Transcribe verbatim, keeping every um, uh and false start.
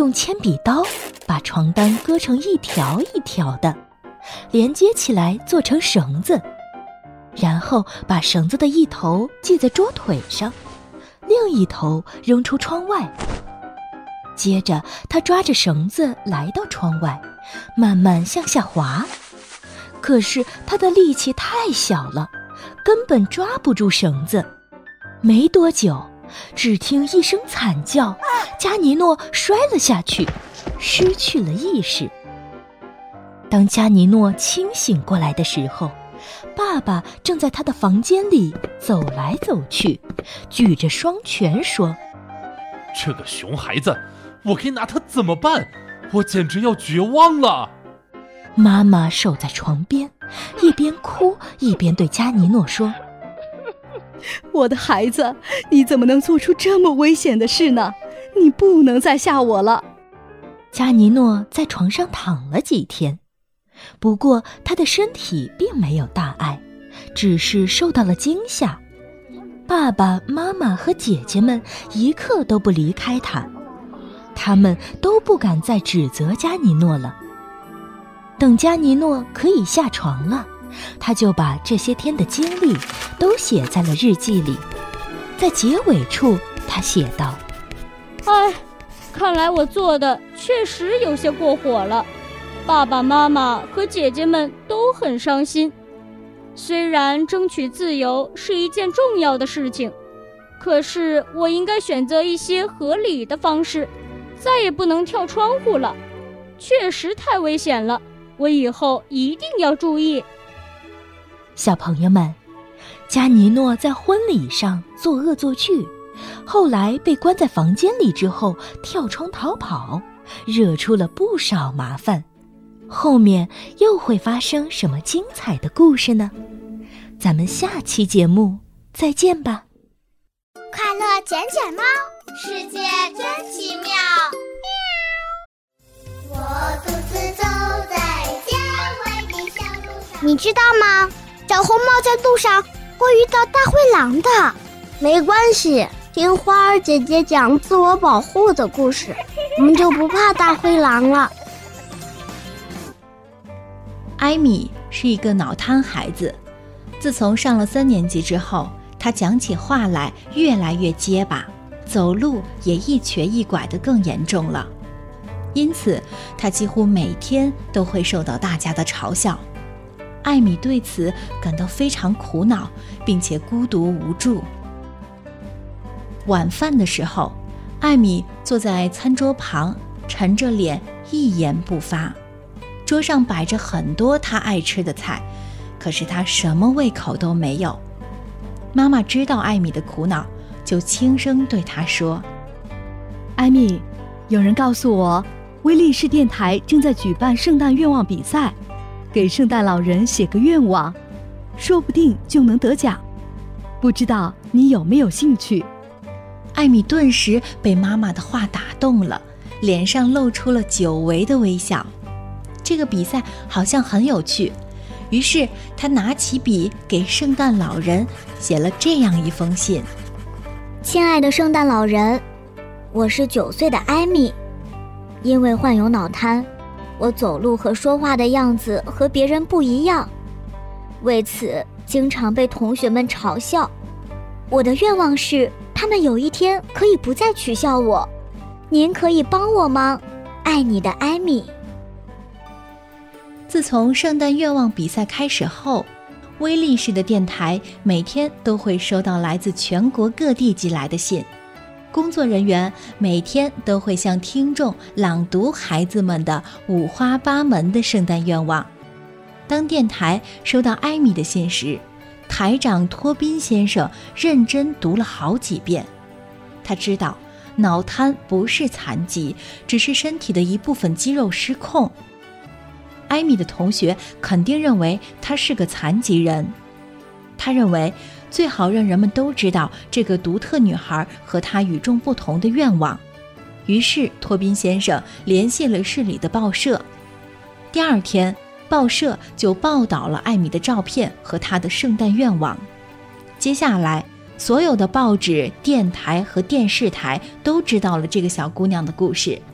用铅笔刀把床单割成一条一条的，连接起来做成绳子，然后把绳子的一头系在桌腿上，另一头扔出窗外。接着他抓着绳子来到窗外，慢慢向下滑。可是他的力气太小了，根本抓不住绳子。没多久，只听一声惨叫，加尼诺摔了下去，失去了意识。当加尼诺清醒过来的时候，爸爸正在他的房间里走来走去，举着双拳说： 这个熊孩子，我该拿他怎么办？我简直要绝望了。 妈妈守在床边，一边哭一边对加尼诺说： 我的孩子，你怎么能做出这么危险的事呢？你不能再吓我了。 加尼诺在床上躺了几天，不过他的身体并没有大碍，只是受到了惊吓。爸爸妈妈和姐姐们一刻都不离开他，他们都不敢再指责加尼诺了。等加尼诺可以下床了，他就把这些天的经历都写在了日记里。在结尾处他写道： 哎，看来我做的确实有些过火了，爸爸妈妈和姐姐们都很伤心。虽然争取自由是一件重要的事情，可是我应该选择一些合理的方式，再也不能跳窗户了，确实太危险了，我以后一定要注意。 小朋友们，加尼诺在婚礼上做恶作剧，后来被关在房间里之后跳窗逃跑，惹出了不少麻烦。后面又会发生什么精彩的故事呢？咱们下期节目再见吧。 快乐捡捡猫，世界真奇妙。我独自走在郊外的小路上。你知道吗？小红帽在路上会遇到大灰狼的。没关系，听花儿姐姐讲自我保护的故事，我们就不怕大灰狼了。 艾米是一个脑瘫孩子，自从上了三年级之后，他讲起话来越来越结巴，走路也一瘸一拐得更严重了。因此，他几乎每天都会受到大家的嘲笑。艾米对此感到非常苦恼，并且孤独无助。晚饭的时候，艾米坐在餐桌旁，沉着脸，一言不发。桌上摆着很多他爱吃的菜，可是他什么胃口都没有。妈妈知道艾米的苦恼，就轻声对她说： 艾米，有人告诉我，威力士电台正在举办圣诞愿望比赛，给圣诞老人写个愿望，说不定就能得奖。不知道你有没有兴趣？ 艾米顿时被妈妈的话打动了，脸上露出了久违的微笑。这个比赛好像很有趣，于是他拿起笔给圣诞老人写了这样一封信： 亲爱的圣诞老人，我是九岁的艾米，因为患有脑瘫，我走路和说话的样子和别人不一样，为此经常被同学们嘲笑。我的愿望是，他们有一天可以不再取笑我。您可以帮我吗？爱你的艾米。 自从圣诞愿望比赛开始后，威力士的电台每天都会收到来自全国各地寄来的信，工作人员每天都会向听众朗读孩子们的五花八门的圣诞愿望。当电台收到艾米的信时，台长托宾先生认真读了好几遍。他知道脑瘫不是残疾，只是身体的一部分肌肉失控。艾米的同学肯定认为她是个残疾人，他认为最好让人们都知道这个独特女孩和她与众不同的愿望。于是托宾先生联系了市里的报社。第二天，报社就报道了艾米的照片和她的圣诞愿望。接下来，所有的报纸、电台和电视台都知道了这个小姑娘的故事。